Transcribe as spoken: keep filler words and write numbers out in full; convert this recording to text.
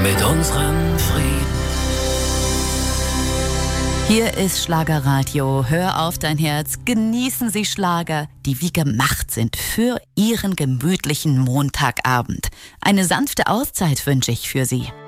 mit unserem Frieden. Hier ist Schlagerradio. Hör auf dein Herz. Genießen Sie Schlager, die wie gemacht sind für Ihren gemütlichen Montagabend. Eine sanfte Auszeit wünsche ich für Sie.